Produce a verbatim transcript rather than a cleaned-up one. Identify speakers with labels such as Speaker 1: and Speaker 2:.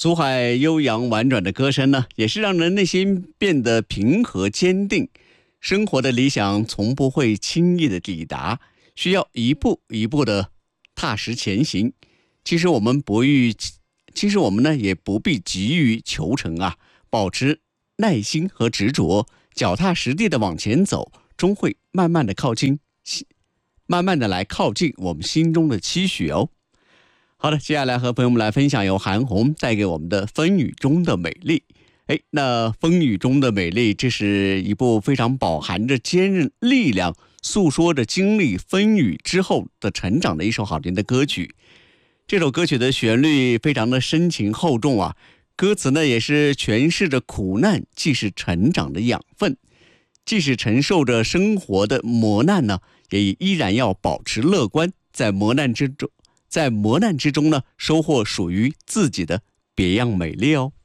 Speaker 1: 苏海悠扬婉转的歌声呢，也是让人内心变得平和坚定。生活的理想从不会轻易的抵达，需要一步一步的踏实前行。其实我们不欲，其实我们呢也不必急于求成啊，保持耐心和执着，脚踏实地的往前走，终会慢慢的靠近，慢慢的来靠近我们心中的期许哦。好的，接下来和朋友们来分享由韩红带给我们的《风雨中的美丽》。哎，那《风雨中的美丽》这是一部非常饱含着坚韧力量，诉说着经历风雨之后的成长的一首好听的歌曲。这首歌曲的旋律非常的深情厚重啊，歌词呢也是诠释着苦难既是成长的养分，即使承受着生活的磨难呢，也依然要保持乐观，在磨难之中，在磨难之中呢，收获属于自己的别样美丽哦。